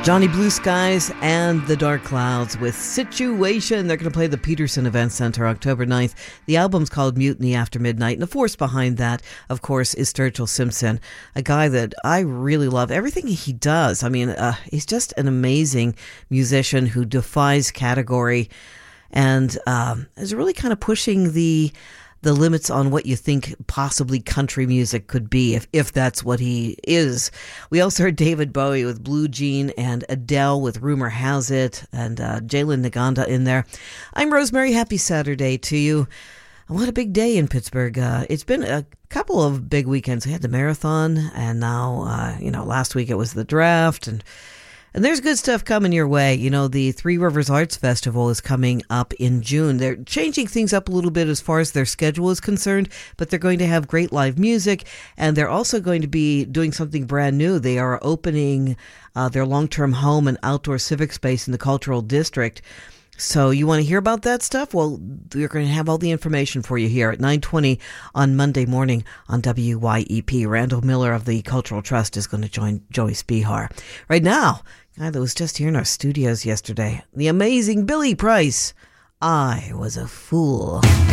Johnny Blue Skies and the Dark Clouds with Situation. They're going to play the Peterson Event Center October 9th. The album's called Mutiny After Midnight, and the force behind that, of course, is Sturgill Simpson, a guy that I really love. Everything he does, I mean, he's just an amazing musician who defies category and is really kind of pushing the limits on what you think possibly country music could be, if that's what he is. We also heard David Bowie with Blue Jean and Adele with Rumor Has It, and Jalen Naganda in there. I'm Rosemary. Happy Saturday to you. What a big day in Pittsburgh. It's been a couple of big weekends. We had the marathon, and now, last week it was the draft, and there's good stuff coming your way. You know, the Three Rivers Arts Festival is coming up in June. They're changing things up a little bit as far as their schedule is concerned, but they're going to have great live music, and they're also going to be doing something brand new. They are opening their long-term home and outdoor civic space in the Cultural District. So you want to hear about that stuff? Well, we're going to have all the information for you here at 9:20 on Monday morning on WYEP. Randall Miller of the Cultural Trust is going to join Joey Spihar. Right now, guy that was just here in our studios yesterday, the amazing Billy Price. I Was a Fool.